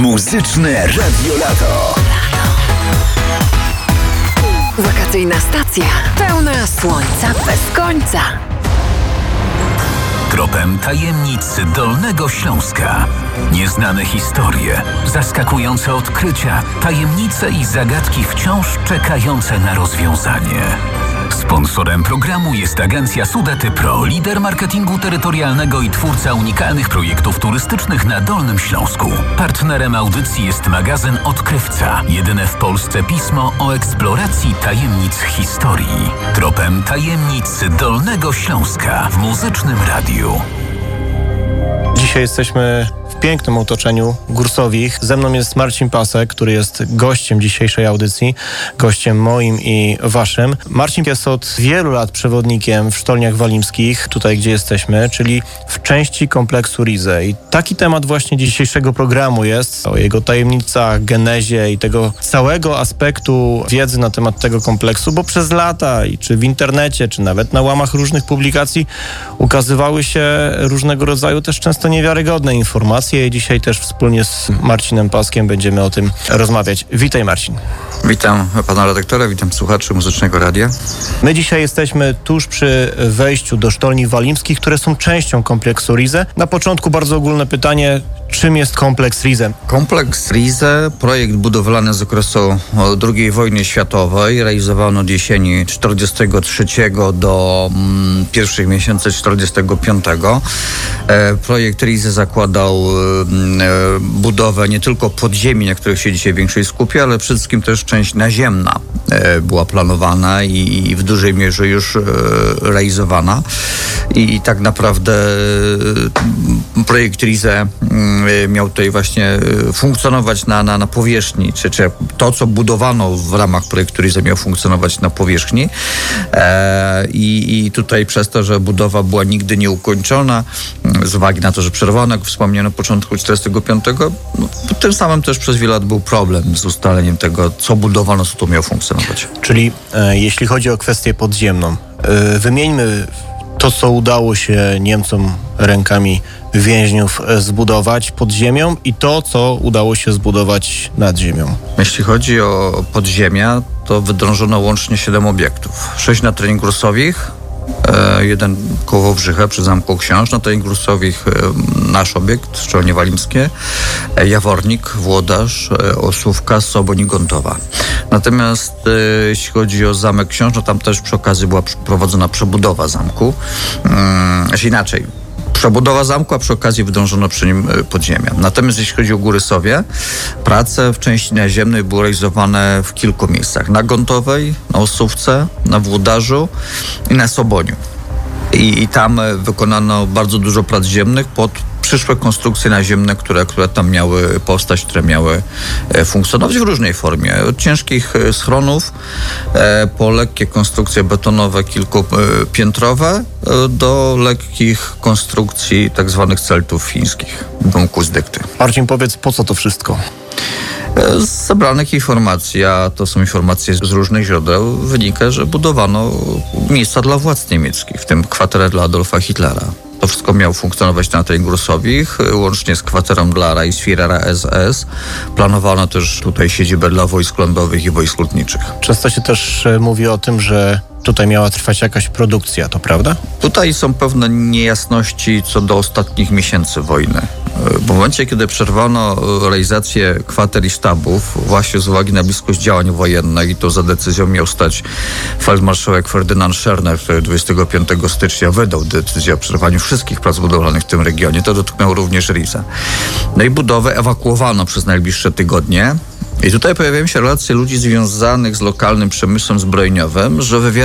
Muzyczne Radio Lato. Wakacyjna stacja pełna słońca bez końca. Tropem tajemnic Dolnego Śląska. Nieznane historie, zaskakujące odkrycia, tajemnice i zagadki wciąż czekające na rozwiązanie. Sponsorem programu jest agencja Sudety Pro, lider marketingu terytorialnego i twórca unikalnych projektów turystycznych na Dolnym Śląsku. Partnerem audycji jest magazyn Odkrywca, jedyne w Polsce pismo o eksploracji tajemnic historii. Tropem tajemnic Dolnego Śląska w Muzycznym Radiu. Dzisiaj jesteśmy w pięknym otoczeniu Górsowich. Ze mną jest Marcin Pasek, który jest gościem dzisiejszej audycji, gościem moim i waszym. Marcin jest od wielu lat przewodnikiem w Sztolniach Walimskich, tutaj gdzie jesteśmy, czyli w części kompleksu Rize. I taki temat właśnie dzisiejszego programu jest, o jego tajemnicach, genezie i tego całego aspektu wiedzy na temat tego kompleksu, bo przez lata, i czy w internecie, czy nawet na łamach różnych publikacji ukazywały się różnego rodzaju też często niewiarygodne informacje. I dzisiaj też wspólnie z Marcinem Paskiem będziemy o tym rozmawiać. Witaj, Marcin. Witam pana redaktora, witam słuchaczy Muzycznego Radia. My dzisiaj jesteśmy tuż przy wejściu do Sztolni Walimskich, które są częścią kompleksu Rize. Na początku bardzo ogólne pytanie, czym jest kompleks Rize? Kompleks Rize, projekt budowlany z okresu II wojny światowej, realizowany od jesieni 43 do pierwszych miesięcy 45. Projekt Rize zakładał budowę nie tylko podziemi, na których się dzisiaj większość skupia, ale przede wszystkim też część naziemna była planowana i w dużej mierze już realizowana. I tak naprawdę projekt Rize miał tutaj właśnie funkcjonować na powierzchni, czy to, co budowano w ramach projektu Rize, miał funkcjonować na powierzchni. I tutaj przez to, że budowa była nigdy nieukończona, z uwagi na to, że przerwano, jak wspomniałem, na początku 45, tym samym też przez wiele lat był problem z ustaleniem tego, co budowano, co tu miało funkcjonować. Czyli jeśli chodzi o kwestię podziemną, wymieńmy to, co udało się Niemcom rękami więźniów zbudować pod ziemią i to, co udało się zbudować nad ziemią. Jeśli chodzi o podziemia, to wydrążono łącznie 7 obiektów. 6 na terenie Górsowich, jeden koło Wałbrzycha przy Zamku Książ, na terenie Górsowich nasz obiekt, Sztolnie Walimskie, Jawornik, Włodarz, Osówka, Soboń i Gątowa. Natomiast jeśli chodzi o Zamek Książ, tam też przy okazji była prowadzona przebudowa zamku. Inaczej, przebudowa zamku, a przy okazji wydążono przy nim podziemia. Natomiast jeśli chodzi o Górysowie, prace w części naziemnej były realizowane w kilku miejscach. Na Gątowej, na Osówce, na Włodarzu i na Soboniu. I tam wykonano bardzo dużo prac ziemnych pod przyszłe konstrukcje naziemne, które tam miały powstać, które miały funkcjonować w różnej formie. Od ciężkich schronów po lekkie konstrukcje betonowe kilkupiętrowe do lekkich konstrukcji tak zwanych celtów fińskich, domku z dykty. Marcin, powiedz, po co to wszystko? Z zebranych informacji, a to są informacje z różnych źródeł, wynika, że budowano miejsca dla władz niemieckich, w tym kwaterę dla Adolfa Hitlera. To wszystko miało funkcjonować na terenie Górsowich, łącznie z kwaterą dla Reichsführera SS. Planowano też tutaj siedzibę dla wojsk lądowych i wojsk lotniczych. Często się też mówi o tym, że tutaj miała trwać jakaś produkcja, to prawda? Tutaj są pewne niejasności co do ostatnich miesięcy wojny. W momencie, kiedy przerwano realizację kwater i sztabów, właśnie z uwagi na bliskość działań wojennych, i to za decyzją miał stać feldmarszałek Ferdynand Schörner, który 25 stycznia wydał decyzję o przerwaniu wszystkich prac budowlanych w tym regionie. To dotknęło również Rize. No i budowę ewakuowano przez najbliższe tygodnie. I tutaj pojawiają się relacje ludzi związanych z lokalnym przemysłem zbrojeniowym, że wywiera